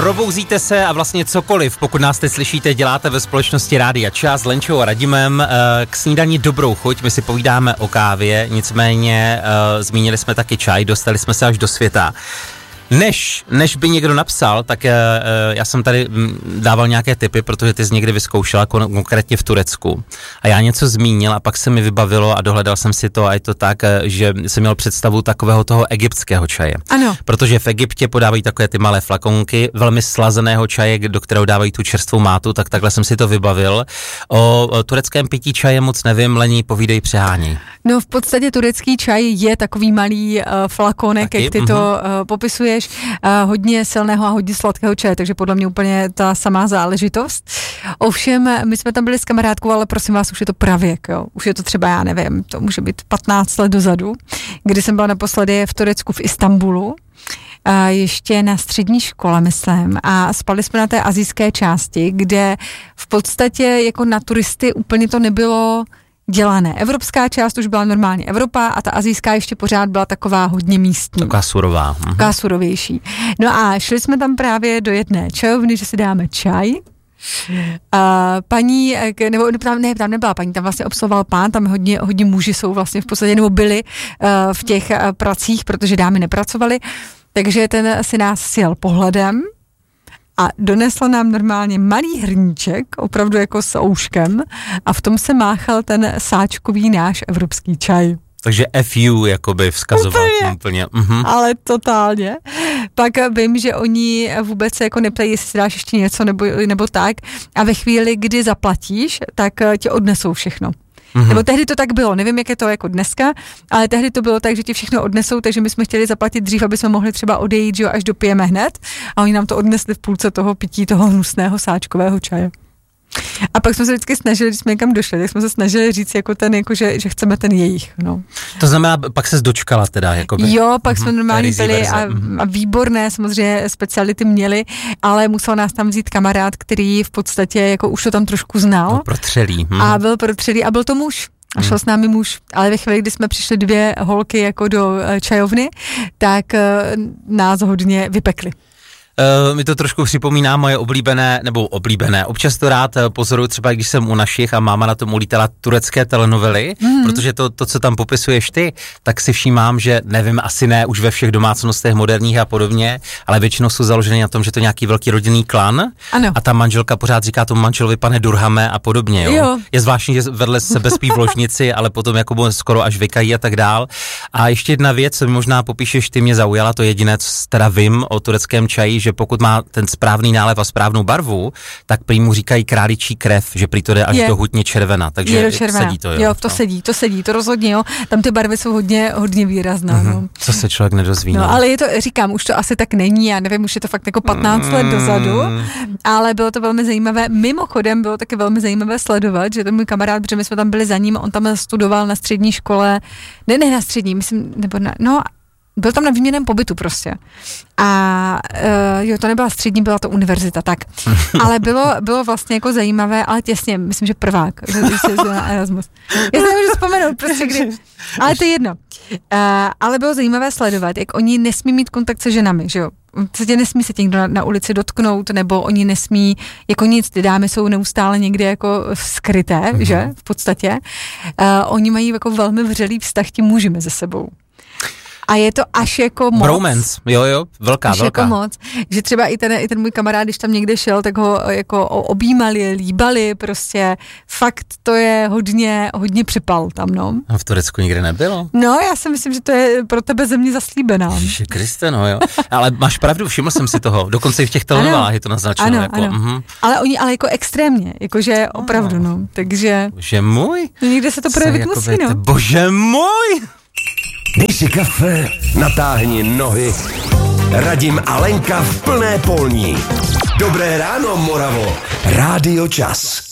Probouzíte se a vlastně cokoliv, pokud nás teď slyšíte, děláte ve společnosti Rádia Čas s Lenčou a Radimem. K snídani dobrou chuť, my si povídáme o kávě, nicméně zmínili jsme taky čaj, dostali jsme se až do světa. Než by někdo napsal, tak já jsem tady dával nějaké tipy, protože ty jsi někdy vyzkoušela, konkrétně v Turecku. A já něco zmínil a pak se mi vybavilo a dohledal jsem si to a je to tak, že jsem měl představu takového toho egyptského čaje. Ano. Protože v Egyptě podávají takové ty malé flakonky velmi slazeného čaje, do kterého dávají tu čerstvou mátu, tak takhle jsem si to vybavil. O tureckém pití čaje moc nevím, Lení, povídej, přehání. No v podstatě turecký čaj je takový malý flakonek, taky? Jak ty to popisuješ, hodně silného a hodně sladkého čaje, takže podle mě úplně ta samá záležitost. Ovšem, my jsme tam byli s kamarádkou, ale prosím vás, už je to pravěk, jo. Už je to třeba, já nevím, to může být 15 let dozadu, kdy jsem byla naposledy v Turecku v Istanbulu, ještě na střední škole, myslím, a spali jsme na té asijské části, kde v podstatě jako na turisty úplně to nebylo dělané. Evropská část už byla normálně Evropa a ta asijská ještě pořád byla taková hodně místní. Taková surová. Taková surovější. No a šli jsme tam právě do jedné čajovny, že si dáme čaj. Paní, tam nebyla paní, tam vlastně obsluhoval pán, tam hodně muži jsou vlastně v podstatě, nebo byli v těch pracích, protože dámy nepracovaly, takže ten si nás sjel pohledem a donesl nám normálně malý hrníček, opravdu jako s ouškem, a v tom se máchal ten sáčkový náš evropský čaj. Takže FU jakoby vzkazoval úplně. Ale totálně. Pak vím, že oni vůbec se jako neptají, jestli si dáš ještě něco nebo tak, a ve chvíli, kdy zaplatíš, tak ti odnesou všechno. Nebo tehdy to tak bylo, nevím, jak je to jako dneska, ale tehdy to bylo tak, že ti všechno odnesou, takže my jsme chtěli zaplatit dřív, aby jsme mohli třeba odejít, že jo, až dopijeme hned, a oni nám to odnesli v půlce toho pití toho hnusného sáčkového čaje. A pak jsme se vždycky snažili, když jsme někam došli, tak jsme se snažili říct jako ten, jako že chceme ten jejich, no. To znamená, pak se dočkala teda, jakoby. Jo, pak jsme normálně byli a výborné samozřejmě speciality měli, ale musel nás tam vzít kamarád, který v podstatě jako už to tam trošku znal. Byl protřelý. A byl protřelý a byl to muž. A šel s námi muž, ale ve chvíli, kdy jsme přišli 2 holky jako do čajovny, tak nás hodně vypekli. Mi to trošku připomíná moje oblíbené, občas to rád pozoruju třeba, když jsem u našich a máma na tom ulítala turecké telenovely, protože to, co tam popisuješ ty, tak si všímám, že nevím, asi ne už ve všech domácnostech moderních a podobně, ale většinou jsou založeny na tom, že to je nějaký velký rodinný klan. Ano. A ta manželka pořád říká tomu manželovi pane Durhame a podobně. Jo? Je zvláštní, že vedle sebe spí v ložnici, ale potom jako skoro až vykají a tak dál. A ještě jedna věc, co možná popíšeš, ty mě zaujala, to jediné, co teda vím o tureckém čaji, že pokud má ten správný nálev a správnou barvu, tak prý mu říkají králičí krev, že prý to jde až do hutně červena, takže sedí to, jo. Jo, to sedí, to rozhodně, jo. Tam ty barvy jsou hodně výrazná, no. Co se člověk nedozví. No, ale je to, říkám, už to asi tak není, já nevím, už je to fakt jako 15 let dozadu, ale bylo to velmi zajímavé. Mimochodem bylo taky velmi zajímavé sledovat, že ten můj kamarád, protože my jsme tam byli za ním, on tam studoval na střední škole, ne na střední, myslím, nebo byl tam na výměnném pobytu prostě. A to nebyla střední, byla to univerzita, tak. Ale bylo vlastně jako zajímavé, ale těsně, myslím, že prvák, že na Erasmus. Já se nemůžu vzpomenout, prostě kdy. Ale to je jedno. Ale bylo zajímavé sledovat, jak oni nesmí mít kontakt se ženami, že jo. Nesmí se tě někdo na ulici dotknout, nebo oni nesmí, jako nic, ty dámy jsou neustále někde jako skryté, že, v podstatě. Oni mají jako velmi vřelý vztah tím muži mezi sebou. A je to až jako moc. Bromance, jo, velká. Jako moc, že třeba i ten můj kamarád, když tam někde šel, tak ho jako objímali, líbali, prostě fakt to je hodně připal tam, no. A v Turecku nikdy nebylo? No, já si myslím, že to je pro tebe země zaslíbená. Ježiši Kriste, no jo. Ale máš pravdu, všiml jsem si toho, dokonce i v těch telenovelách je to naznačeno. Ano. Ale jako extrémně, jakože opravdu, no, takže. Bože můj. Někde se to projevit musí, no. Bože můj. Dej si kafe, natáhni nohy. Radim a Lenka v plné polní. Dobré ráno, Moravo. Rádio Čas.